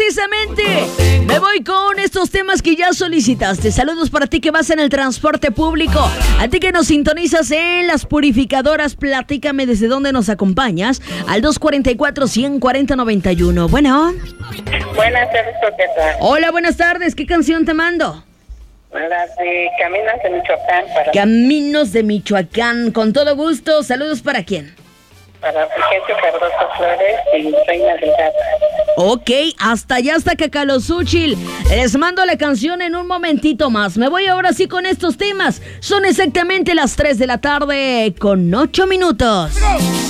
precisamente me voy con estos temas que ya solicitaste. Saludos para ti que vas en el transporte público, a ti que nos sintonizas en las purificadoras. Platícame desde dónde nos acompañas al 244-140-91. Bueno. Buenas tardes, Coqueta. Hola, buenas tardes. ¿Qué canción te mando? Las de Caminos de Michoacán. Caminos de Michoacán, con todo gusto. Saludos para quién. Para Fulgencio Cardoso Flores y Reina Delgado. Ok, hasta allá, hasta Cacalozúchil. Les mando la canción en un momentito más. Me voy ahora sí con estos temas. Son exactamente las 3 de la tarde con 8 minutos.